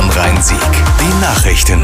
Bonn-Rhein-Sieg. Die Nachrichten.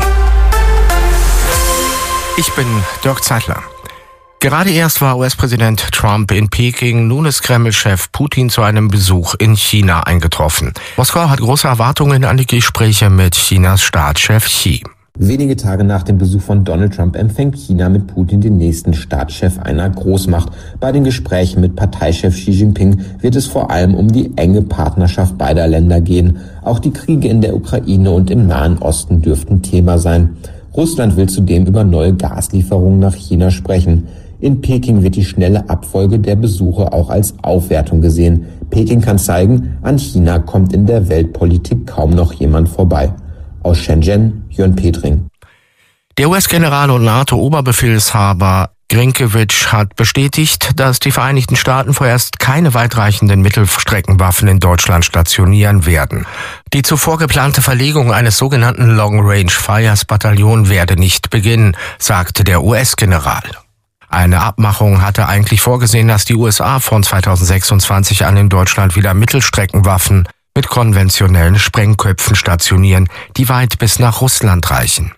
Ich bin Dirk Zeitler. Gerade erst war US-Präsident Trump in Peking, nun ist Kreml-Chef Putin zu einem Besuch in China eingetroffen. Moskau hat große Erwartungen an die Gespräche mit Chinas Staatschef Xi. Wenige Tage nach dem Besuch von Donald Trump empfängt China mit Putin den nächsten Staatschef einer Großmacht. Bei den Gesprächen mit Parteichef Xi Jinping wird es vor allem um die enge Partnerschaft beider Länder gehen. Auch die Kriege in der Ukraine und im Nahen Osten dürften Thema sein. Russland will zudem über neue Gaslieferungen nach China sprechen. In Peking wird die schnelle Abfolge der Besuche auch als Aufwertung gesehen. Peking kann zeigen, an China kommt in der Weltpolitik kaum noch jemand vorbei. Aus Shenzhen, Jörn Petring. Der US-General und NATO-Oberbefehlshaber Grinkewitsch hat bestätigt, dass die Vereinigten Staaten vorerst keine weitreichenden Mittelstreckenwaffen in Deutschland stationieren werden. Die zuvor geplante Verlegung eines sogenannten Long-Range-Fires-Bataillon werde nicht beginnen, sagte der US-General. Eine Abmachung hatte eigentlich vorgesehen, dass die USA von 2026 an in Deutschland wieder Mittelstreckenwaffen mit konventionellen Sprengköpfen stationieren, die weit bis nach Russland reichen.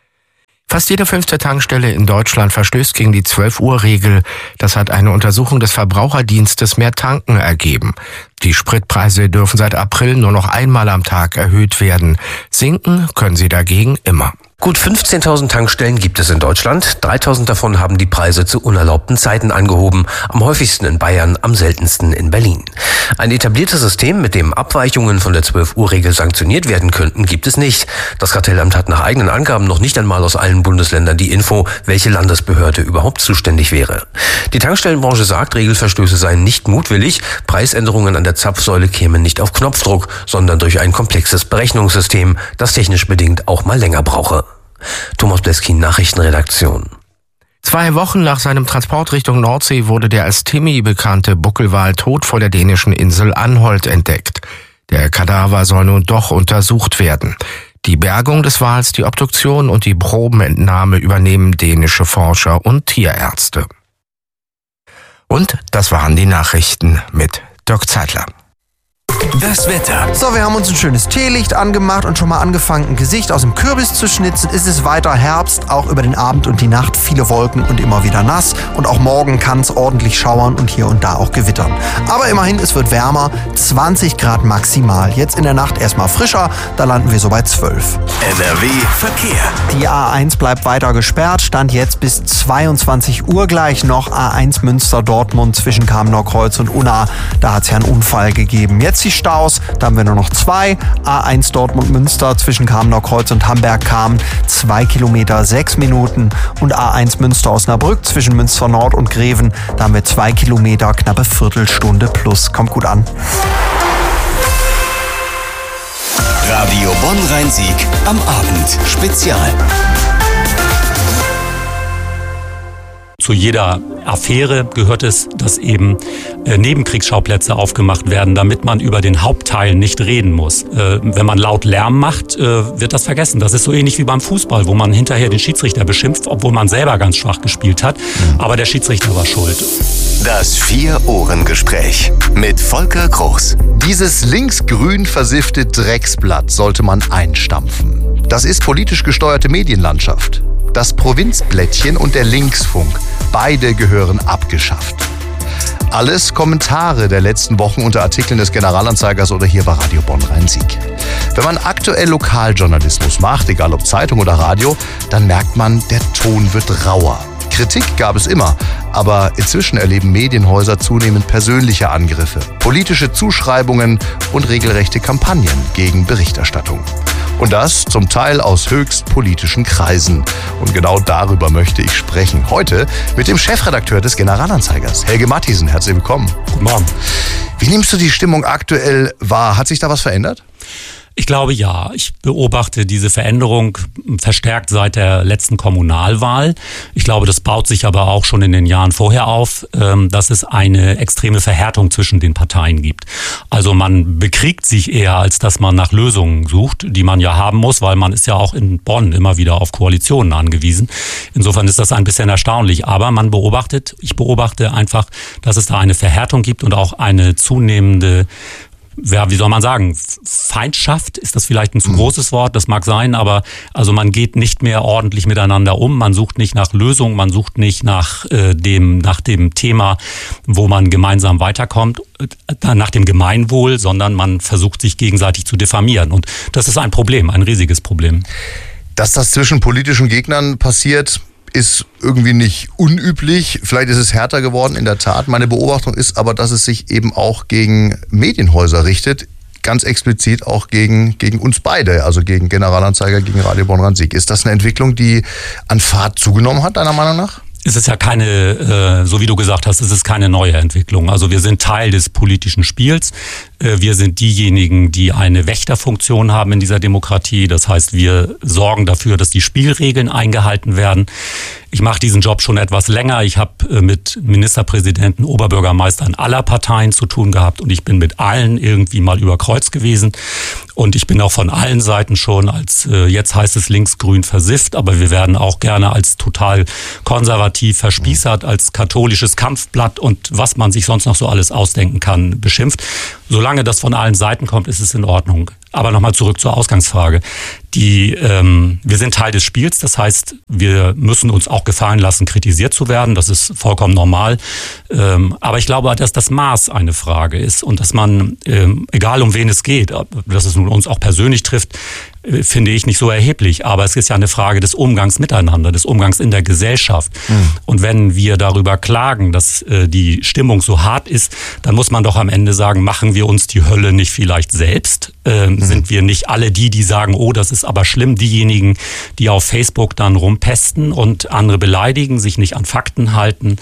Fast jede 5. Tankstelle in Deutschland verstößt gegen die 12-Uhr-Regel. Das hat eine Untersuchung des Verbraucherdienstes Mehr Tanken ergeben. Die Spritpreise dürfen seit April nur noch einmal am Tag erhöht werden. Sinken können sie dagegen immer. Gut 15.000 Tankstellen gibt es in Deutschland. 3.000 davon haben die Preise zu unerlaubten Zeiten angehoben. Am häufigsten in Bayern, am seltensten in Berlin. Ein etabliertes System, mit dem Abweichungen von der 12-Uhr-Regel sanktioniert werden könnten, gibt es nicht. Das Kartellamt hat nach eigenen Angaben noch nicht einmal aus allen Bundesländern die Info, welche Landesbehörde überhaupt zuständig wäre. Die Tankstellenbranche sagt, Regelverstöße seien nicht mutwillig. Preisänderungen an der Zapfsäule kämen nicht auf Knopfdruck, sondern durch ein komplexes Berechnungssystem, das technisch bedingt auch mal länger brauche. Thomas Bleskin, Nachrichtenredaktion. 2 Wochen nach seinem Transport Richtung Nordsee wurde der als Timmy bekannte Buckelwal tot vor der dänischen Insel Anholt entdeckt. Der Kadaver soll nun doch untersucht werden. Die Bergung des Wals, die Obduktion und die Probenentnahme übernehmen dänische Forscher und Tierärzte. Und das waren die Nachrichten mit Dirk Zeitler. Das Wetter. So, wir haben uns ein schönes Teelicht angemacht und schon mal angefangen, ein Gesicht aus dem Kürbis zu schnitzen. Es ist weiter Herbst, auch über den Abend und die Nacht viele Wolken und immer wieder nass. Und auch morgen kann es ordentlich schauern und hier und da auch gewittern. Aber immerhin, es wird wärmer, 20 Grad maximal. Jetzt in der Nacht erstmal frischer, da landen wir so bei 12. NRW Verkehr. Die A1 bleibt weiter gesperrt, stand jetzt bis 22 Uhr gleich noch. A1 Münster-Dortmund zwischen Kamener-Kreuz und Unna, da hat es ja einen Unfall gegeben. Jetzt die Staus, da haben wir nur noch 2. A1 Dortmund-Münster zwischen Kamener-Kreuz und Hamberg-Kamen 2 Kilometer 6 Minuten und A1 Münster-Osnabrück zwischen Münster-Nord und Greven, da haben wir 2 Kilometer, knappe Viertelstunde plus. Kommt gut an. Radio Bonn-Rhein-Sieg am Abend Spezial. Zu jeder Affäre gehört es, dass eben Nebenkriegsschauplätze aufgemacht werden, damit man über den Hauptteil nicht reden muss. Wenn man laut Lärm macht, wird das vergessen. Das ist so ähnlich wie beim Fußball, wo man hinterher den Schiedsrichter beschimpft, obwohl man selber ganz schwach gespielt hat. Aber der Schiedsrichter war schuld. Das Vier-Ohren-Gespräch mit Volker Groß. Dieses linksgrün versiffte Drecksblatt sollte man einstampfen. Das ist politisch gesteuerte Medienlandschaft. Das Provinzblättchen und der Linksfunk, beide gehören abgeschafft. Alles Kommentare der letzten Wochen unter Artikeln des Generalanzeigers oder hier bei Radio Bonn-Rhein-Sieg. Wenn man aktuell Lokaljournalismus macht, egal ob Zeitung oder Radio, dann merkt man, der Ton wird rauer. Kritik gab es immer, aber inzwischen erleben Medienhäuser zunehmend persönliche Angriffe, politische Zuschreibungen und regelrechte Kampagnen gegen Berichterstattung. Und das zum Teil aus höchst politischen Kreisen. Und genau darüber möchte ich sprechen. Heute mit dem Chefredakteur des Generalanzeigers, Helge Mathiesen. Herzlich willkommen. Guten Morgen. Wie nimmst du die Stimmung aktuell wahr? Hat sich da was verändert? Ich glaube ja. Ich beobachte diese Veränderung verstärkt seit der letzten Kommunalwahl. Ich glaube, das baut sich aber auch schon in den Jahren vorher auf, dass es eine extreme Verhärtung zwischen den Parteien gibt. Also man bekriegt sich eher, als dass man nach Lösungen sucht, die man ja haben muss, weil man ist ja auch in Bonn immer wieder auf Koalitionen angewiesen. Insofern ist das ein bisschen erstaunlich. Aber ich beobachte einfach, dass es da eine Verhärtung gibt und auch eine zunehmende wie soll man sagen, Feindschaft, ist das vielleicht ein zu großes Wort, das mag sein, aber also man geht nicht mehr ordentlich miteinander um, man sucht nicht nach Lösungen, man sucht nicht nach dem Thema, wo man gemeinsam weiterkommt, nach dem Gemeinwohl, sondern man versucht sich gegenseitig zu diffamieren. Und das ist ein Problem, ein riesiges Problem. Dass das zwischen politischen Gegnern passiert, ist irgendwie nicht unüblich. Vielleicht ist es härter geworden, in der Tat. Meine Beobachtung ist aber, dass es sich eben auch gegen Medienhäuser richtet. Ganz explizit auch gegen uns beide, also gegen Generalanzeiger, gegen Radio Bonn-Rhein-Sieg. Ist das eine Entwicklung, die an Fahrt zugenommen hat, deiner Meinung nach? Es ist ja keine, so wie du gesagt hast, es ist keine neue Entwicklung. Also wir sind Teil des politischen Spiels. Wir sind diejenigen, die eine Wächterfunktion haben in dieser Demokratie. Das heißt, wir sorgen dafür, dass die Spielregeln eingehalten werden. Ich mache diesen Job schon etwas länger. Ich habe mit Ministerpräsidenten, Oberbürgermeistern aller Parteien zu tun gehabt und ich bin mit allen irgendwie mal über Kreuz gewesen. Und ich bin auch von allen Seiten schon als, jetzt heißt es linksgrün versifft, aber wir werden auch gerne als total konservativ verspießert, als katholisches Kampfblatt und was man sich sonst noch so alles ausdenken kann, beschimpft. Solange das von allen Seiten kommt, ist es in Ordnung. Aber nochmal zurück zur Ausgangsfrage. Wir sind Teil des Spiels, das heißt, wir müssen uns auch gefallen lassen, kritisiert zu werden. Das ist vollkommen normal. Aber ich glaube, dass das Maß eine Frage ist und dass man, egal um wen es geht, dass es nun uns auch persönlich trifft, finde ich nicht so erheblich. Aber es ist ja eine Frage des Umgangs miteinander, des Umgangs in der Gesellschaft. Und wenn wir darüber klagen, dass die Stimmung so hart ist, dann muss man doch am Ende sagen, machen wir uns die Hölle nicht vielleicht selbst? Sind wir nicht alle die sagen, oh, das ist aber schlimm, diejenigen, die auf Facebook dann rumpesten und andere beleidigen, sich nicht an Fakten halten,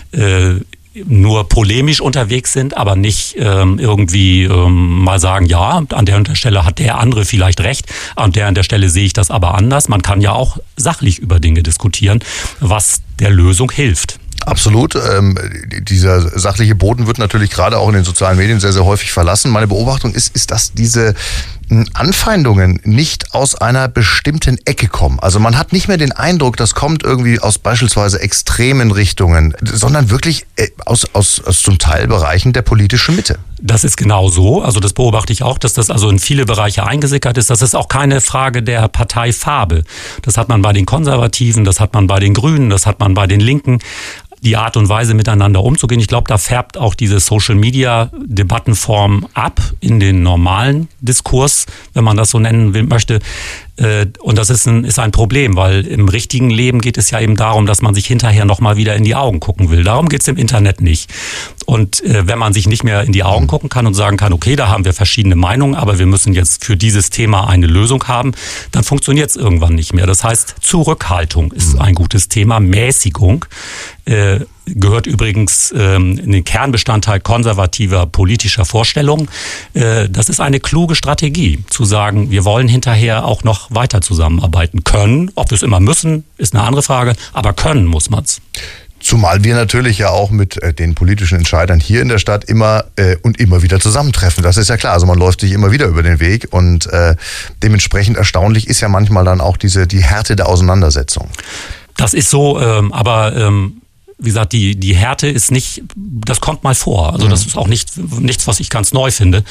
nur polemisch unterwegs sind, aber nicht irgendwie mal sagen, ja, an der Stelle hat der andere vielleicht recht, an der Stelle sehe ich das aber anders. Man kann ja auch sachlich über Dinge diskutieren, was der Lösung hilft. Absolut. Dieser sachliche Boden wird natürlich gerade auch in den sozialen Medien sehr, sehr häufig verlassen. Meine Beobachtung ist, dass diese Anfeindungen nicht aus einer bestimmten Ecke kommen. Also man hat nicht mehr den Eindruck, das kommt irgendwie aus beispielsweise extremen Richtungen, sondern wirklich aus zum Teil Bereichen der politischen Mitte. Das ist genau so. Also das beobachte ich auch, dass das also in viele Bereiche eingesickert ist. Das ist auch keine Frage der Parteifarbe. Das hat man bei den Konservativen, das hat man bei den Grünen, das hat man bei den Linken. Die Art und Weise, miteinander umzugehen. Ich glaube, da färbt auch diese Social-Media-Debattenform ab in den normalen Diskurs, wenn man das so nennen möchte. Und das ist ein Problem, weil im richtigen Leben geht es ja eben darum, dass man sich hinterher nochmal wieder in die Augen gucken will. Darum geht es im Internet nicht. Und wenn man sich nicht mehr in die Augen gucken kann und sagen kann, okay, da haben wir verschiedene Meinungen, aber wir müssen jetzt für dieses Thema eine Lösung haben, dann funktioniert es irgendwann nicht mehr. Das heißt, Zurückhaltung ist ein gutes Thema, Mäßigung gehört übrigens in den Kernbestandteil konservativer politischer Vorstellungen. Das ist eine kluge Strategie, zu sagen, wir wollen hinterher auch noch weiter zusammenarbeiten können. Ob wir es immer müssen, ist eine andere Frage, aber können muss man es. Zumal wir natürlich ja auch mit den politischen Entscheidern hier in der Stadt immer wieder zusammentreffen. Das ist ja klar. Also man läuft sich immer wieder über den Weg und dementsprechend erstaunlich ist ja manchmal dann auch die Härte der Auseinandersetzung. Das ist so, aber wie gesagt, die Härte ist nicht, das kommt mal vor. Also das ist auch nichts, was ich ganz neu finde.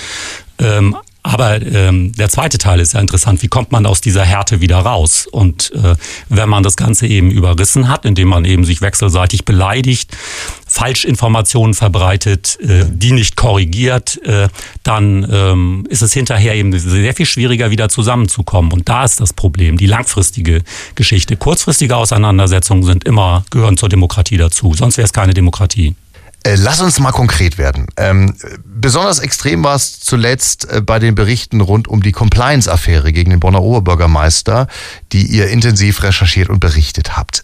Aber der zweite Teil ist ja interessant. Wie kommt man aus dieser Härte wieder raus? Und wenn man das Ganze eben überrissen hat, indem man eben sich wechselseitig beleidigt, Falschinformationen verbreitet, die nicht korrigiert, dann ist es hinterher eben sehr viel schwieriger, wieder zusammenzukommen. Und da ist das Problem, die langfristige Geschichte. Kurzfristige Auseinandersetzungen gehören zur Demokratie dazu. Sonst wäre es keine Demokratie. Lass uns mal konkret werden. Besonders extrem war es zuletzt bei den Berichten rund um die Compliance-Affäre gegen den Bonner Oberbürgermeister, die ihr intensiv recherchiert und berichtet habt.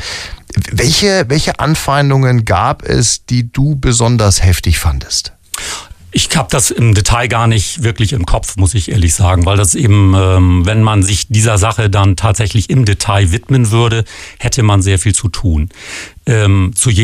Welche Anfeindungen gab es, die du besonders heftig fandest? Ich habe das im Detail gar nicht wirklich im Kopf, muss ich ehrlich sagen, weil das eben, wenn man sich dieser Sache dann tatsächlich im Detail widmen würde, hätte man sehr viel zu tun. Zu jeder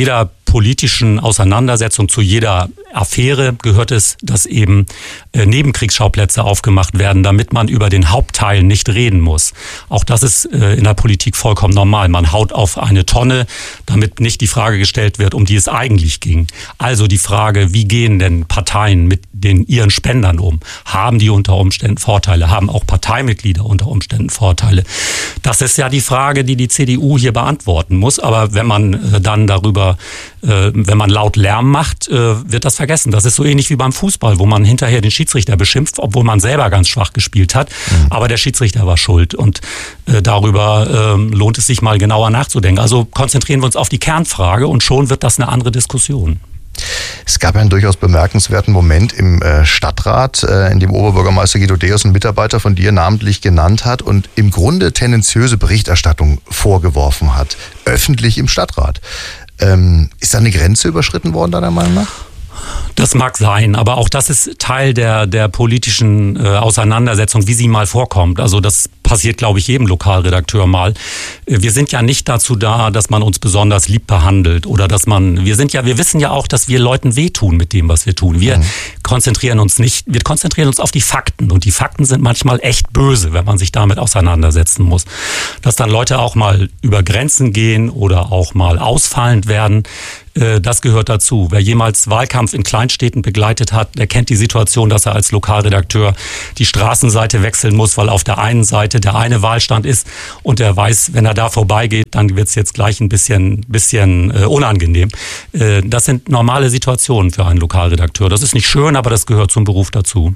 politischen Auseinandersetzung, zu jeder Affäre gehört es, dass eben Nebenkriegsschauplätze aufgemacht werden, damit man über den Hauptteil nicht reden muss. Auch das ist in der Politik vollkommen normal. Man haut auf eine Tonne, damit nicht die Frage gestellt wird, um die es eigentlich ging. Also die Frage, wie gehen denn Parteien mit ihren Spendern um? Haben die unter Umständen Vorteile? Haben auch Parteimitglieder unter Umständen Vorteile? Das ist ja die Frage, die CDU hier beantworten muss. Aber wenn man dann darüber, wenn man laut Lärm macht, wird das vergessen. Das ist so ähnlich wie beim Fußball, wo man hinterher den Schiedsrichter beschimpft, obwohl man selber ganz schwach gespielt hat. Aber der Schiedsrichter war schuld. Und darüber lohnt es sich mal genauer nachzudenken. Also konzentrieren wir uns auf die Kernfrage und schon wird das eine andere Diskussion. Es gab einen durchaus bemerkenswerten Moment im Stadtrat, in dem Oberbürgermeister Guido Deus einen Mitarbeiter von dir namentlich genannt hat und im Grunde tendenziöse Berichterstattung vorgeworfen hat, öffentlich im Stadtrat. Ist da eine Grenze überschritten worden, deiner Meinung nach? Das mag sein, aber auch das ist Teil der politischen Auseinandersetzung, wie sie mal vorkommt. Also das passiert, glaube ich, jedem Lokalredakteur mal. Wir sind ja nicht dazu da, dass man uns besonders lieb behandelt oder wir wissen ja auch, dass wir Leuten wehtun mit dem, was wir tun. Wir konzentrieren uns auf die Fakten und die Fakten sind manchmal echt böse, wenn man sich damit auseinandersetzen muss. Dass dann Leute auch mal über Grenzen gehen oder auch mal ausfallend werden, das gehört dazu. Wer jemals Wahlkampf in Kleinstädten begleitet hat, der kennt die Situation, dass er als Lokalredakteur die Straßenseite wechseln muss, weil auf der einen Seite der eine Wahlstand ist und er weiß, wenn er da vorbeigeht, dann wird es jetzt gleich ein bisschen unangenehm. Das sind normale Situationen für einen Lokalredakteur. Das ist nicht schön, aber das gehört zum Beruf dazu.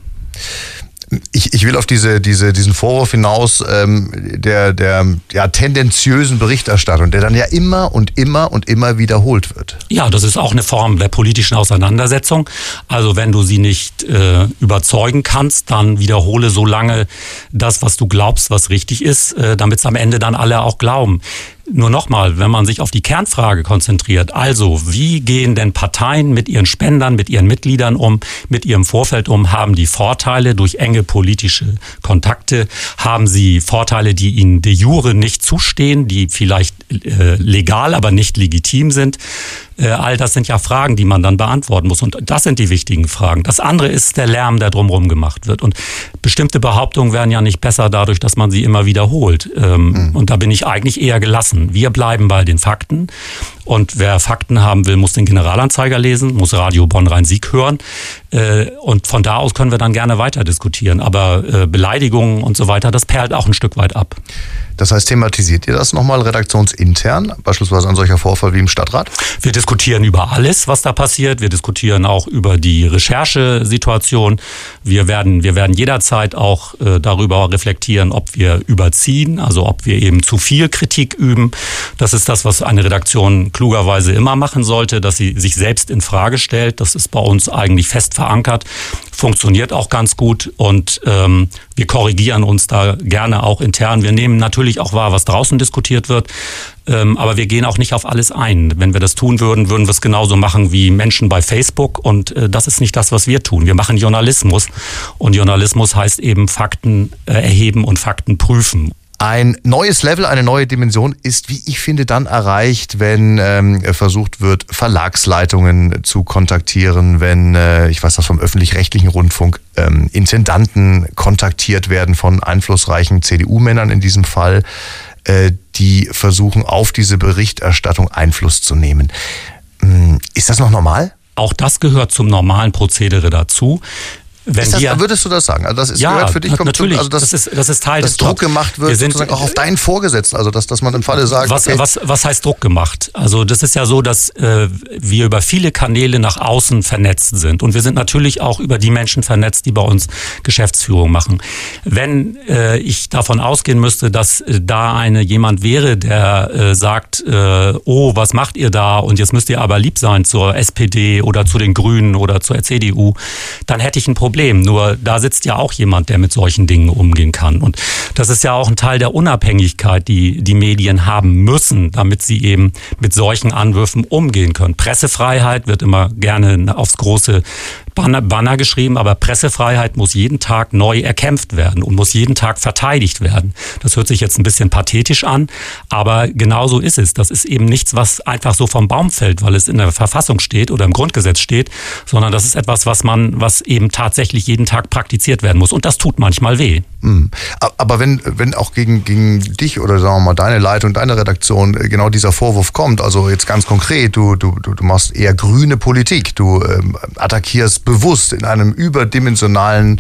Ich will auf diesen Vorwurf hinaus der tendenziösen Berichterstattung, der dann ja immer und immer wiederholt wird. Ja, das ist auch eine Form der politischen Auseinandersetzung. Also wenn du sie nicht überzeugen kannst, dann wiederhole so lange das, was du glaubst, was richtig ist, damit es am Ende dann alle auch glauben. Nur nochmal, wenn man sich auf die Kernfrage konzentriert, also wie gehen denn Parteien mit ihren Spendern, mit ihren Mitgliedern um, mit ihrem Vorfeld um, haben die Vorteile durch enge politische Kontakte, haben sie Vorteile, die ihnen de jure nicht zustehen, die vielleicht legal, aber nicht legitim sind. All das sind ja Fragen, die man dann beantworten muss. Und das sind die wichtigen Fragen. Das andere ist der Lärm, der drumherum gemacht wird. Und bestimmte Behauptungen werden ja nicht besser dadurch, dass man sie immer wiederholt. Und da bin ich eigentlich eher gelassen. Wir bleiben bei den Fakten. Und wer Fakten haben will, muss den Generalanzeiger lesen, muss Radio Bonn-Rhein-Sieg hören. Und von da aus können wir dann gerne weiter diskutieren. Aber Beleidigungen und so weiter, das perlt auch ein Stück weit ab. Das heißt, thematisiert ihr das nochmal redaktionsintern, beispielsweise ein solcher Vorfall wie im Stadtrat? Wir diskutieren über alles, was da passiert. Wir diskutieren auch über die Recherchesituation. Wir werden jederzeit auch darüber reflektieren, ob wir überziehen, also ob wir eben zu viel Kritik üben. Das ist das, was eine Redaktion klugerweise immer machen sollte, dass sie sich selbst in Frage stellt. Das ist bei uns eigentlich fest verankert, funktioniert auch ganz gut und wir korrigieren uns da gerne auch intern. Wir nehmen natürlich auch wahr, was draußen diskutiert wird, aber wir gehen auch nicht auf alles ein. Wenn wir das tun würden, würden wir es genauso machen wie Menschen bei Facebook und das ist nicht das, was wir tun. Wir machen Journalismus und Journalismus heißt eben Fakten erheben und Fakten prüfen. Ein neues Level, eine neue Dimension ist, wie ich finde, dann erreicht, wenn versucht wird, Verlagsleitungen zu kontaktieren, wenn, ich weiß das vom öffentlich-rechtlichen Rundfunk, Intendanten kontaktiert werden von einflussreichen CDU-Männern in diesem Fall, die versuchen, auf diese Berichterstattung Einfluss zu nehmen. Ist das noch normal? Auch das gehört zum normalen Prozedere dazu. Würdest du das sagen? Also das gehört für dich natürlich. Also das ist Teil des Druck gemacht wird, sozusagen auch auf deinen Vorgesetzten, also dass man im Falle sagt, was heißt Druck gemacht? Also das ist ja so, dass wir über viele Kanäle nach außen vernetzt sind und wir sind natürlich auch über die Menschen vernetzt, die bei uns Geschäftsführung machen. Wenn ich davon ausgehen müsste, dass da jemand wäre, der sagt, oh, was macht ihr da und jetzt müsst ihr aber lieb sein zur SPD oder zu den Grünen oder zur CDU, dann hätte ich ein Problem. Nur da sitzt ja auch jemand, der mit solchen Dingen umgehen kann. Und das ist ja auch ein Teil der Unabhängigkeit, die die Medien haben müssen, damit sie eben mit solchen Anwürfen umgehen können. Pressefreiheit wird immer gerne aufs große Banner geschrieben, aber Pressefreiheit muss jeden Tag neu erkämpft werden und muss jeden Tag verteidigt werden. Das hört sich jetzt ein bisschen pathetisch an, aber genauso ist es. Das ist eben nichts, was einfach so vom Baum fällt, weil es in der Verfassung steht oder im Grundgesetz steht, sondern das ist etwas, was eben tatsächlich jeden Tag praktiziert werden muss. Und das tut manchmal weh. Aber wenn auch gegen dich oder sagen wir mal deine Leitung, deine Redaktion genau dieser Vorwurf kommt, also jetzt ganz konkret, du machst eher grüne Politik, du attackierst bewusst in einem überdimensionalen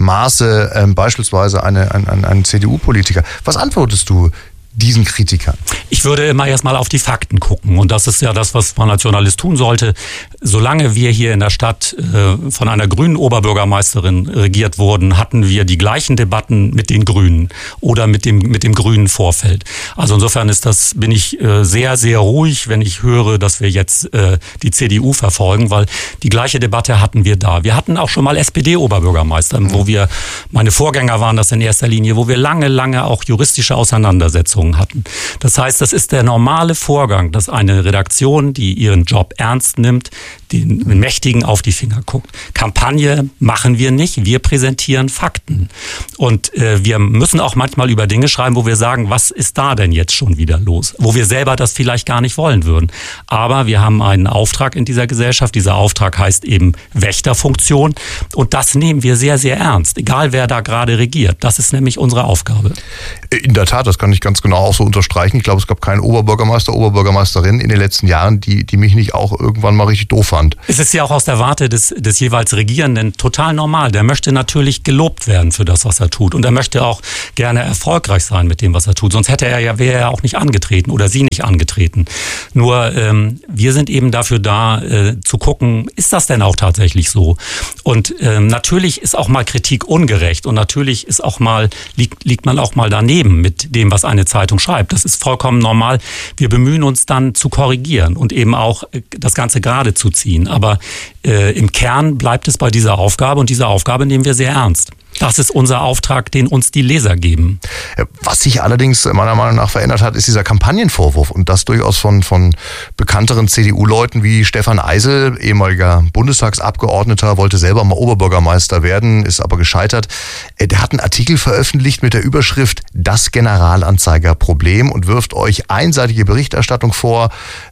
Maße beispielsweise einen CDU-Politiker. Was antwortest du diesen Kritikern? Ich würde immer erstmal auf die Fakten gucken. Und das ist ja das, was man als Journalist tun sollte. Solange wir hier in der Stadt von einer grünen Oberbürgermeisterin regiert wurden, hatten wir die gleichen Debatten mit den Grünen oder mit dem grünen Vorfeld. Also insofern bin ich sehr, sehr ruhig, wenn ich höre, dass wir jetzt die CDU verfolgen, weil die gleiche Debatte hatten wir da. Wir hatten auch schon mal SPD-Oberbürgermeister, meine Vorgänger waren das in erster Linie, wo wir lange, lange auch juristische Auseinandersetzungen hatten. Das heißt, das ist der normale Vorgang, dass eine Redaktion, die ihren Job ernst nimmt, den Mächtigen auf die Finger guckt. Kampagne machen wir nicht, wir präsentieren Fakten. Und wir müssen auch manchmal über Dinge schreiben, wo wir sagen, was ist da denn jetzt schon wieder los? Wo wir selber das vielleicht gar nicht wollen würden. Aber wir haben einen Auftrag in dieser Gesellschaft. Dieser Auftrag heißt eben Wächterfunktion. Und das nehmen wir sehr, sehr ernst. Egal, wer da gerade regiert. Das ist nämlich unsere Aufgabe. In der Tat, das kann ich ganz genau auch so unterstreichen. Ich glaube, es gab keinen Oberbürgermeister, Oberbürgermeisterin in den letzten Jahren, die mich nicht auch irgendwann mal richtig doof fand. Es ist ja auch aus der Warte des jeweils Regierenden total normal. Der möchte natürlich gelobt werden für das, was er tut. Und er möchte auch gerne erfolgreich sein mit dem, was er tut. Sonst wäre er auch nicht angetreten oder sie nicht angetreten. Nur wir sind eben dafür da, zu gucken, ist das denn auch tatsächlich so? Und natürlich ist auch mal Kritik ungerecht und natürlich ist auch mal liegt man auch mal daneben mit dem, was eine Zeitung schreibt. Das ist vollkommen normal. Wir bemühen uns dann zu korrigieren und eben auch das Ganze gerade zu ziehen. Aber im Kern bleibt es bei dieser Aufgabe und diese Aufgabe nehmen wir sehr ernst. Das ist unser Auftrag, den uns die Leser geben. Was sich allerdings meiner Meinung nach verändert hat, ist dieser Kampagnenvorwurf. Und das durchaus von bekannteren CDU-Leuten wie Stefan Eisel, ehemaliger Bundestagsabgeordneter, wollte selber mal Oberbürgermeister werden, ist aber gescheitert. Der hat einen Artikel veröffentlicht mit der Überschrift "Das Generalanzeiger-Problem" und wirft euch einseitige Berichterstattung vor,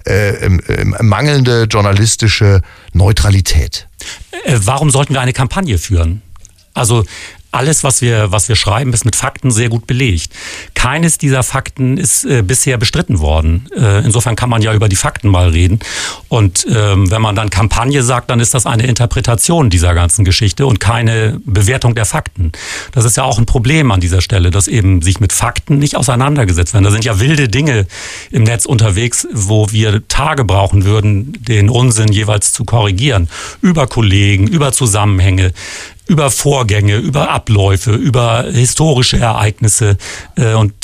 mangelnde journalistische Neutralität. Warum sollten wir eine Kampagne führen? Also alles, was wir schreiben, ist mit Fakten sehr gut belegt. Keines dieser Fakten ist bisher bestritten worden. Insofern kann man ja über die Fakten mal reden. Und wenn man dann Kampagne sagt, dann ist das eine Interpretation dieser ganzen Geschichte und keine Bewertung der Fakten. Das ist ja auch ein Problem an dieser Stelle, dass eben sich mit Fakten nicht auseinandergesetzt werden. Da sind ja wilde Dinge im Netz unterwegs, wo wir Tage brauchen würden, den Unsinn jeweils zu korrigieren. Über Kollegen, über Zusammenhänge, über Vorgänge, über Abläufe, über historische Ereignisse und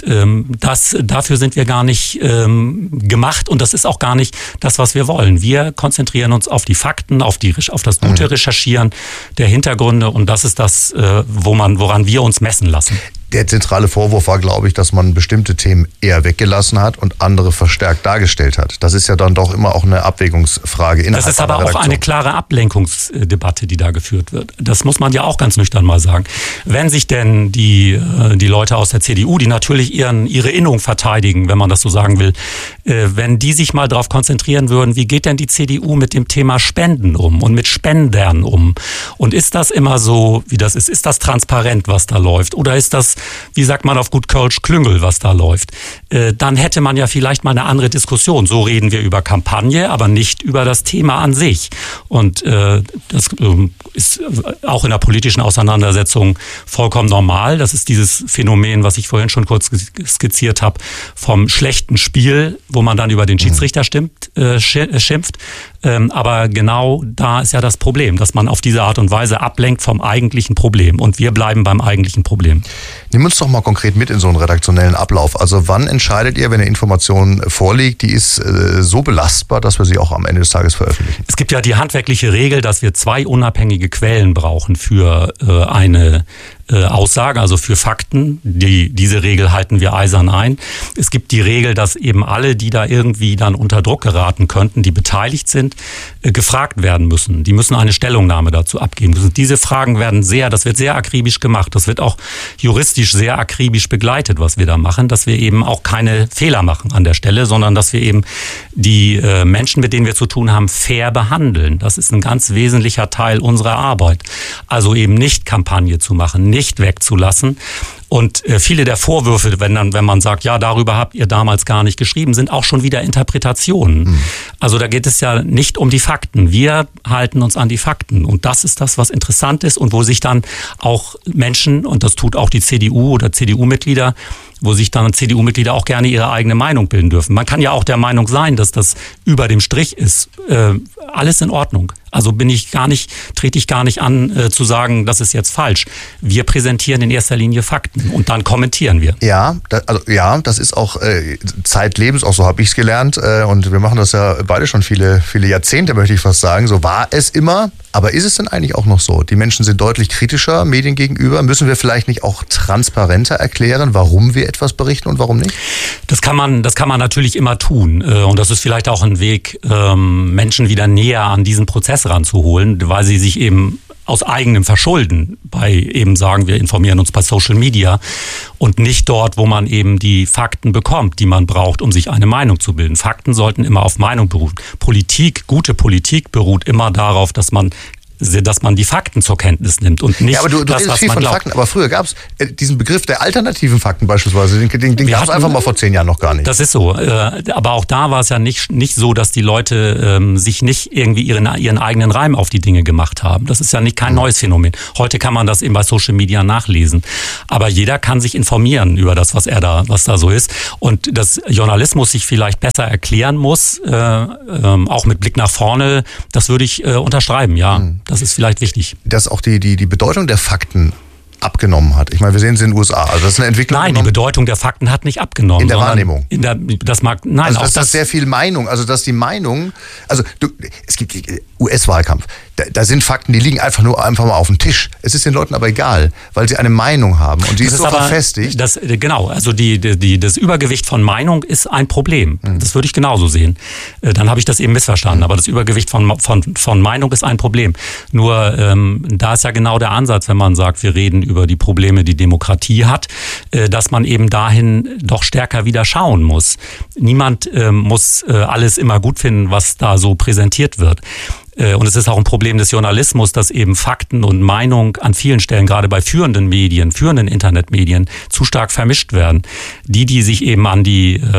dafür sind wir gar nicht gemacht und das ist auch gar nicht das, was wir wollen. Wir konzentrieren uns auf die Fakten, auf das gute Recherchieren der Hintergründe und das ist das, woran wir uns messen lassen. Der zentrale Vorwurf war, glaube ich, dass man bestimmte Themen eher weggelassen hat und andere verstärkt dargestellt hat. Das ist ja dann doch immer auch eine Abwägungsfrage innerhalb der Redaktion. Das ist aber auch eine klare Ablenkungsdebatte, die da geführt wird. Das muss man ja auch ganz nüchtern mal sagen. Wenn sich denn die Leute aus der CDU, die natürlich ihre Innung verteidigen, wenn man das so sagen will, wenn die sich mal darauf konzentrieren würden, wie geht denn die CDU mit dem Thema Spenden um und mit Spendern um? Und ist das immer so, wie das ist? Ist das transparent, was da läuft? Oder ist das, wie sagt man auf gut Kölsch, Klüngel, was da läuft? Dann hätte man ja vielleicht mal eine andere Diskussion. So reden wir über Kampagne, aber nicht über das Thema an sich. Und das ist auch in der politischen Auseinandersetzung vollkommen normal. Das ist dieses Phänomen, was ich vorhin schon kurz skizziert habe, vom schlechten Spiel, wo man dann über den Schiedsrichter schimpft. Aber genau da ist ja das Problem, dass man auf diese Art und Weise ablenkt vom eigentlichen Problem. Und wir bleiben beim eigentlichen Problem. Nimm uns doch mal konkret mit in so einen redaktionellen Ablauf. Also wann entscheidet ihr, wenn eine Information vorliegt, die ist so belastbar, dass wir sie auch am Ende des Tages veröffentlichen? Es gibt ja die handwerkliche Regel, dass wir 2 unabhängige Quellen brauchen für eine Aussage, also für Fakten. Diese Regel halten wir eisern ein. Es gibt die Regel, dass eben alle, die da irgendwie dann unter Druck geraten könnten, die beteiligt sind, gefragt werden müssen. Die müssen eine Stellungnahme dazu abgeben. Diese Fragen das wird sehr akribisch gemacht. Das wird auch juristisch sehr akribisch begleitet, was wir da machen, dass wir eben auch keine Fehler machen an der Stelle, sondern dass wir eben die Menschen, mit denen wir zu tun haben, fair behandeln. Das ist ein ganz wesentlicher Teil unserer Arbeit. Also eben nicht Kampagne zu machen, nicht wegzulassen. Und viele der Vorwürfe, wenn man sagt, ja, darüber habt ihr damals gar nicht geschrieben, sind auch schon wieder Interpretationen. Also da geht es ja nicht um die Fakten. Wir halten uns an die Fakten. Und das ist das, was interessant ist und wo sich dann auch Menschen, und das tut auch die CDU oder CDU-Mitglieder, wo sich dann CDU-Mitglieder auch gerne ihre eigene Meinung bilden dürfen. Man kann ja auch der Meinung sein, dass das über dem Strich ist. Alles in Ordnung. Also trete ich gar nicht an, zu sagen, das ist jetzt falsch. Wir präsentieren in erster Linie Fakten und dann kommentieren wir. Ja, das ist auch zeitlebens, auch so habe ich es gelernt. Und wir machen das ja beide schon viele, viele Jahrzehnte, möchte ich fast sagen. So war es immer. Aber ist es denn eigentlich auch noch so? Die Menschen sind deutlich kritischer Medien gegenüber. Müssen wir vielleicht nicht auch transparenter erklären, warum wir etwas berichten und warum nicht? Das kann man natürlich immer tun. Und das ist vielleicht auch ein Weg, Menschen wieder näher an diesen Prozess ranzuholen, weil sie sich eben aus eigenem Verschulden sagen, wir informieren uns bei Social Media und nicht dort, wo man eben die Fakten bekommt, die man braucht, um sich eine Meinung zu bilden. Fakten sollten immer auf Meinung beruhen. Gute Politik beruht immer darauf, dass man die Fakten zur Kenntnis nimmt und nicht aber du redest viel von Fakten, aber früher gab es diesen Begriff der alternativen Fakten beispielsweise, den gab es einfach mal vor 10 Jahren noch gar nicht. Das ist so, aber auch da war es ja nicht so, dass die Leute sich nicht irgendwie ihren eigenen Reim auf die Dinge gemacht haben. Das ist ja kein neues Phänomen. Heute kann man das eben bei Social Media nachlesen, aber jeder kann sich informieren über das, was da so ist, und dass Journalismus sich vielleicht besser erklären muss, auch mit Blick nach vorne, das würde ich unterschreiben, ja. Das ist vielleicht wichtig. Dass auch die Bedeutung der Fakten abgenommen hat. Ich meine, wir sehen es in den USA. Also das ist eine Entwicklung. Nein, die Bedeutung der Fakten hat nicht abgenommen. In der Wahrnehmung. Das sehr viel Meinung. Also dass die Meinung. Es gibt US-Wahlkampf. Da sind Fakten, die liegen einfach mal auf dem Tisch. Es ist den Leuten aber egal, weil sie eine Meinung haben und die ist so verfestigt. Genau, also das Übergewicht von Meinung ist ein Problem. Das würde ich genauso sehen. Dann habe ich das eben missverstanden. Aber das Übergewicht von Meinung ist ein Problem. Nur da ist ja genau der Ansatz, wenn man sagt, wir reden über die Probleme, die Demokratie hat, dass man eben dahin doch stärker wieder schauen muss. Niemand muss alles immer gut finden, was da so präsentiert wird. Und es ist auch ein Problem des Journalismus, dass eben Fakten und Meinung an vielen Stellen, gerade bei führenden Internetmedien, zu stark vermischt werden. Die sich eben an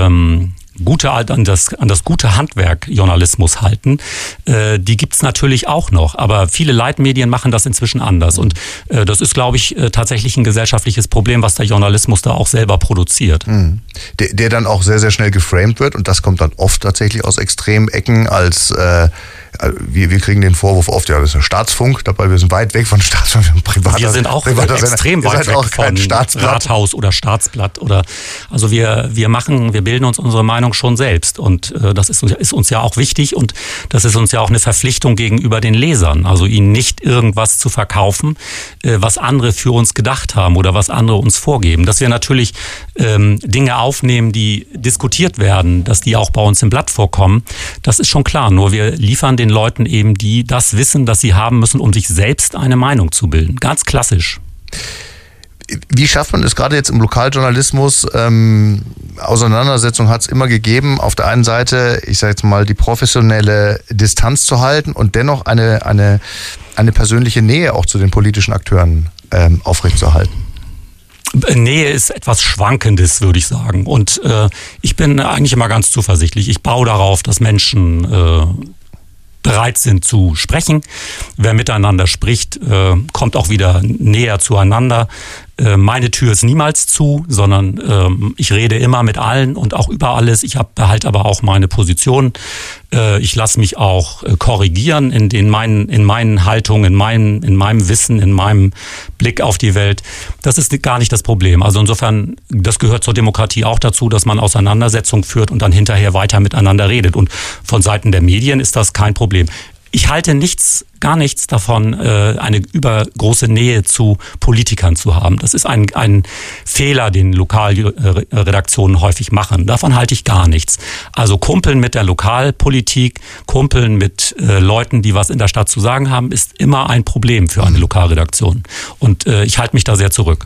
das gute Handwerk Journalismus halten, die gibt's natürlich auch noch. Aber viele Leitmedien machen das inzwischen anders. Und das ist, glaube ich, tatsächlich ein gesellschaftliches Problem, was der Journalismus da auch selber produziert. Der dann auch sehr, sehr schnell geframed wird. Und das kommt dann oft tatsächlich aus extremen Ecken als wir kriegen den Vorwurf oft, ja, das ist ein Staatsfunk, dabei wir sind weit weg von Staatsfunk. Wir sind auch extrem weit weg von Rathaus oder Staatsblatt. Also wir bilden uns unsere Meinung schon selbst. Und das ist uns ja auch wichtig und das ist uns ja auch eine Verpflichtung gegenüber den Lesern. Also ihnen nicht irgendwas zu verkaufen, was andere für uns gedacht haben oder was andere uns vorgeben. Dass wir natürlich Dinge aufnehmen, die diskutiert werden, dass die auch bei uns im Blatt vorkommen, das ist schon klar. Nur wir liefern den Leuten eben, die das wissen, das sie haben müssen, um sich selbst eine Meinung zu bilden. Ganz klassisch. Wie schafft man es gerade jetzt im Lokaljournalismus? Auseinandersetzung hat es immer gegeben. Auf der einen Seite, ich sage jetzt mal, die professionelle Distanz zu halten und dennoch eine persönliche Nähe auch zu den politischen Akteuren aufrechtzuerhalten. Nähe ist etwas Schwankendes, würde ich sagen. Und ich bin eigentlich immer ganz zuversichtlich. Ich baue darauf, dass Menschen bereit sind zu sprechen. Wer miteinander spricht, kommt auch wieder näher zueinander. Meine Tür ist niemals zu, sondern ich rede immer mit allen und auch über alles. Ich behalte aber auch meine Position. Ich lasse mich auch korrigieren in meinen Haltungen, in meinem Wissen, in meinem Blick auf die Welt. Das ist gar nicht das Problem. Also insofern, das gehört zur Demokratie auch dazu, dass man Auseinandersetzungen führt und dann hinterher weiter miteinander redet. Und von Seiten der Medien ist das kein Problem. Ich halte gar nichts davon, eine übergroße Nähe zu Politikern zu haben. Das ist ein Fehler, den Lokalredaktionen häufig machen. Davon halte ich gar nichts. Also kumpeln mit der Lokalpolitik, kumpeln mit Leuten, die was in der Stadt zu sagen haben, ist immer ein Problem für eine Lokalredaktion. Und ich halte mich da sehr zurück.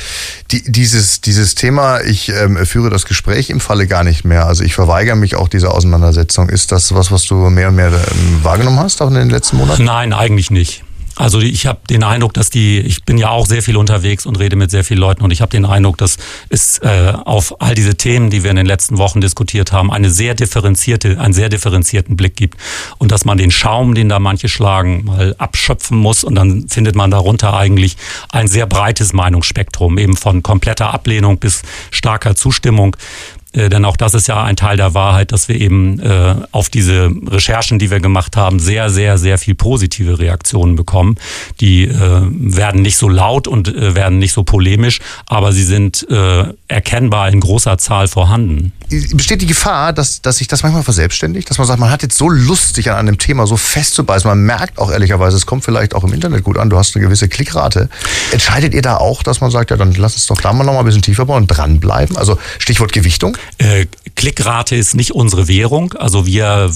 Dieses Thema, ich führe das Gespräch im Falle gar nicht mehr. Also ich verweigere mich auch dieser Auseinandersetzung. Ist das was du mehr und mehr wahrgenommen hast, auch in den letzten Monaten? Nein, eigentlich nicht. Also ich habe den Eindruck, ich bin ja auch sehr viel unterwegs und rede mit sehr vielen Leuten und ich habe den Eindruck, dass es auf all diese Themen, die wir in den letzten Wochen diskutiert haben, einen sehr differenzierten Blick gibt und dass man den Schaum, den da manche schlagen, mal abschöpfen muss und dann findet man darunter eigentlich ein sehr breites Meinungsspektrum, eben von kompletter Ablehnung bis starker Zustimmung. Denn auch das ist ja ein Teil der Wahrheit, dass wir eben auf diese Recherchen, die wir gemacht haben, sehr, sehr, sehr viel positive Reaktionen bekommen. Die werden nicht so laut und werden nicht so polemisch, aber sie sind erkennbar in großer Zahl vorhanden. Besteht die Gefahr, dass sich das manchmal verselbstständigt? Dass man sagt, man hat jetzt so Lust, sich an einem Thema so festzubeißen. Man merkt auch ehrlicherweise, es kommt vielleicht auch im Internet gut an, du hast eine gewisse Klickrate. Entscheidet ihr da auch, dass man sagt, ja, dann lass uns doch da mal noch mal ein bisschen tiefer bauen und dranbleiben? Also Stichwort Gewichtung? Klickrate ist nicht unsere Währung. Also wir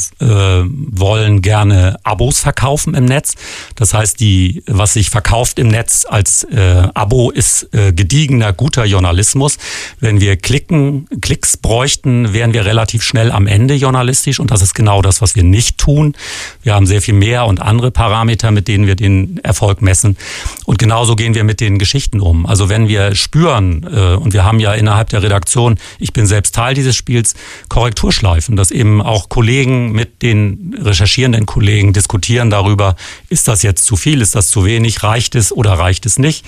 wollen gerne Abos verkaufen im Netz. Das heißt, was sich verkauft im Netz als Abo ist gediegener, guter Journalismus. Wenn wir Klicks bräuchten, wären wir relativ schnell am Ende journalistisch und das ist genau das, was wir nicht tun. Wir haben sehr viel mehr und andere Parameter, mit denen wir den Erfolg messen und genauso gehen wir mit den Geschichten um. Also wenn wir spüren, und wir haben ja innerhalb der Redaktion, ich bin selbst Teil dieses Spiels, Korrekturschleifen, dass eben auch Kollegen mit den recherchierenden Kollegen diskutieren darüber, ist das jetzt zu viel, ist das zu wenig, reicht es oder reicht es nicht.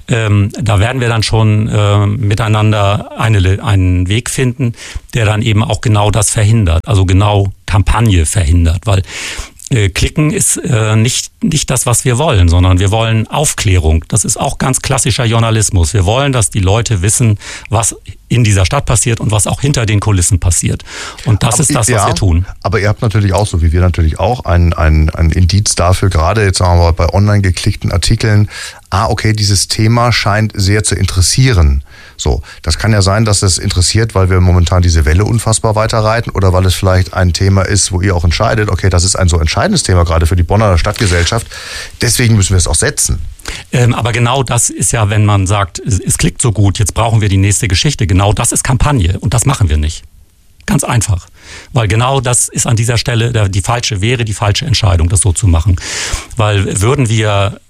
Da werden wir dann schon miteinander einen Weg finden, der dann eben auch genau das verhindert, also genau Kampagne verhindert, weil Klicken ist nicht das, was wir wollen, sondern wir wollen Aufklärung. Das ist auch ganz klassischer Journalismus. Wir wollen, dass die Leute wissen, was in dieser Stadt passiert und was auch hinter den Kulissen passiert. Und das ist das, was wir tun. Aber ihr habt natürlich auch, so wie wir natürlich auch, ein Indiz dafür, gerade jetzt sagen wir mal bei online geklickten Artikeln, okay, dieses Thema scheint sehr zu interessieren. So, das kann ja sein, dass es interessiert, weil wir momentan diese Welle unfassbar weiterreiten oder weil es vielleicht ein Thema ist, wo ihr auch entscheidet, okay, das ist ein so entscheidendes Thema gerade für die Bonner Stadtgesellschaft, deswegen müssen wir es auch setzen. Aber genau das ist ja, wenn man sagt, es klickt so gut, jetzt brauchen wir die nächste Geschichte, genau das ist Kampagne und das machen wir nicht. Ganz einfach. Weil genau das ist an dieser Stelle die falsche Entscheidung, das so zu machen. Weil würden wir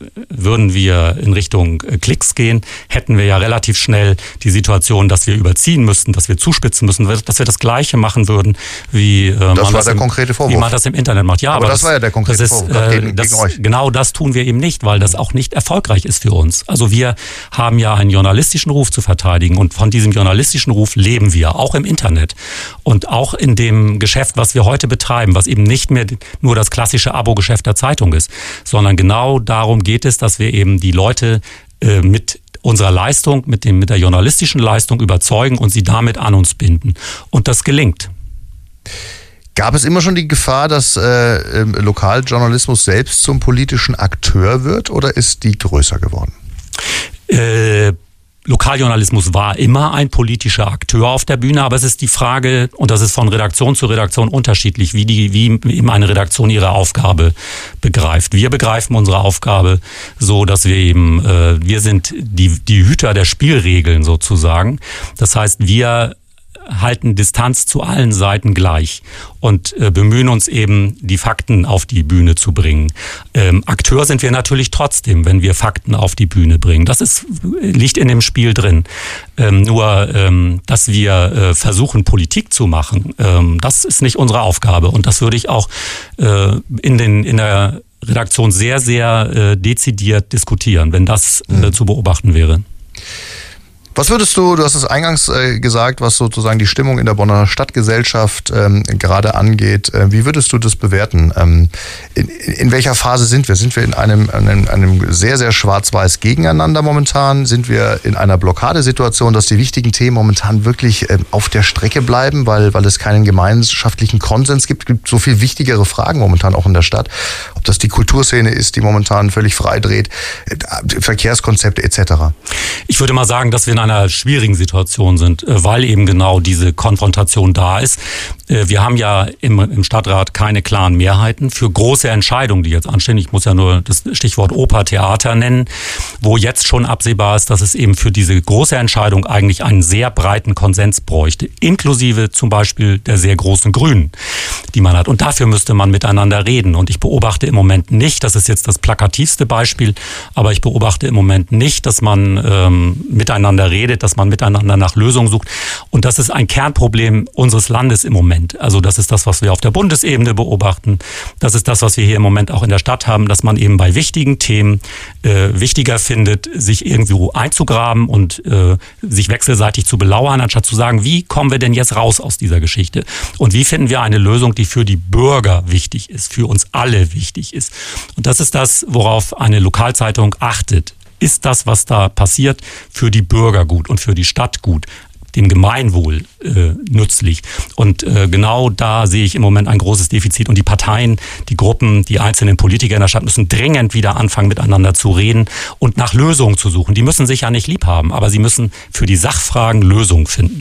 in Richtung Klicks gehen, hätten wir ja relativ schnell die Situation, dass wir überziehen müssten, dass wir zuspitzen müssen, dass wir das Gleiche machen würden, wie man das im Internet macht. Ja, aber das war ja der konkrete Vorwurf gegen euch. Genau das tun wir eben nicht, weil das auch nicht erfolgreich ist für uns. Also wir haben ja einen journalistischen Ruf zu verteidigen und von diesem journalistischen Ruf leben wir, auch im Internet. Und auch in dem Geschäft, was wir heute betreiben, was eben nicht mehr nur das klassische Abo-Geschäft der Zeitung ist, sondern genau darum geht es, dass wir eben die Leute mit unserer Leistung, mit der journalistischen Leistung überzeugen und sie damit an uns binden. Und das gelingt. Gab es immer schon die Gefahr, dass Lokaljournalismus selbst zum politischen Akteur wird oder ist die größer geworden? Lokaljournalismus war immer ein politischer Akteur auf der Bühne, aber es ist die Frage, und das ist von Redaktion zu Redaktion unterschiedlich, wie eben eine Redaktion ihre Aufgabe begreift. Wir begreifen unsere Aufgabe so, dass wir eben, wir sind die Hüter der Spielregeln sozusagen. Das heißt, wir halten Distanz zu allen Seiten gleich und bemühen uns eben, die Fakten auf die Bühne zu bringen. Akteur sind wir natürlich trotzdem, wenn wir Fakten auf die Bühne bringen. Das liegt in dem Spiel drin. Dass wir versuchen, Politik zu machen, das ist nicht unsere Aufgabe. Und das würde ich auch in der Redaktion sehr, sehr dezidiert diskutieren, wenn das zu beobachten wäre. Was würdest du hast es eingangs gesagt, was sozusagen die Stimmung in der Bonner Stadtgesellschaft gerade angeht, wie würdest du das bewerten? In welcher Phase sind wir? Sind wir in einem sehr, sehr schwarz-weiß Gegeneinander momentan? Sind wir in einer Blockadesituation, dass die wichtigen Themen momentan wirklich auf der Strecke bleiben, weil es keinen gemeinschaftlichen Konsens gibt? Es gibt so viel wichtigere Fragen momentan auch in der Stadt. Ob das die Kulturszene ist, die momentan völlig frei dreht, Verkehrskonzepte etc. Ich würde mal sagen, dass wir in einer schwierigen Situation sind, weil eben genau diese Konfrontation da ist. Wir haben ja im Stadtrat keine klaren Mehrheiten für große Entscheidungen, die jetzt anstehen. Ich muss ja nur das Stichwort Oper, Theater nennen, wo jetzt schon absehbar ist, dass es eben für diese große Entscheidung eigentlich einen sehr breiten Konsens bräuchte, inklusive zum Beispiel der sehr großen Grünen, die man hat. Und dafür müsste man miteinander reden. Und ich beobachte im Moment nicht, das ist jetzt das plakativste Beispiel, aber ich beobachte im Moment nicht, dass man miteinander redet, dass man miteinander nach Lösungen sucht. Und das ist ein Kernproblem unseres Landes im Moment. Also das ist das, was wir auf der Bundesebene beobachten. Das ist das, was wir hier im Moment auch in der Stadt haben, dass man eben bei wichtigen Themen wichtiger findet, sich irgendwo einzugraben und sich wechselseitig zu belauern, anstatt zu sagen, wie kommen wir denn jetzt raus aus dieser Geschichte? Und wie finden wir eine Lösung, die für die Bürger wichtig ist, für uns alle wichtig ist? Und das ist das, worauf eine Lokalzeitung achtet. Ist das, was da passiert, für die Bürger gut und für die Stadt gut, dem Gemeinwohl nützlich? Und genau da sehe ich im Moment ein großes Defizit. Und die Parteien, die Gruppen, die einzelnen Politiker in der Stadt müssen dringend wieder anfangen, miteinander zu reden und nach Lösungen zu suchen. Die müssen sich ja nicht lieb haben, aber sie müssen für die Sachfragen Lösungen finden.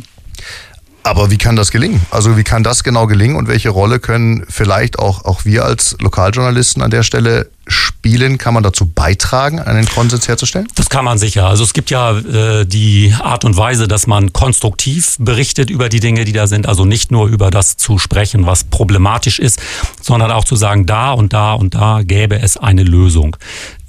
Aber wie kann das gelingen? Also wie kann das genau gelingen und welche Rolle können vielleicht auch wir als Lokaljournalisten an der Stelle spielen? Kann man dazu beitragen, einen Konsens herzustellen? Das kann man sicher. Also es gibt ja die Art und Weise, dass man konstruktiv berichtet über die Dinge, die da sind. Also nicht nur über das zu sprechen, was problematisch ist, sondern auch zu sagen, da und da und da gäbe es eine Lösung.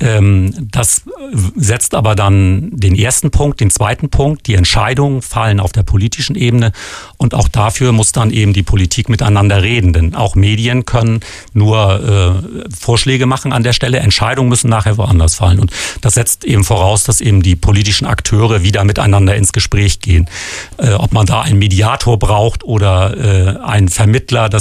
Das setzt aber dann den ersten Punkt, den zweiten Punkt. Die Entscheidungen fallen auf der politischen Ebene und auch dafür muss dann eben die Politik miteinander reden. Denn auch Medien können nur Vorschläge machen an der Stelle. Entscheidungen müssen nachher woanders fallen. Und das setzt eben voraus, dass eben die politischen Akteure wieder miteinander ins Gespräch gehen. Ob man da einen Mediator braucht oder einen Vermittler,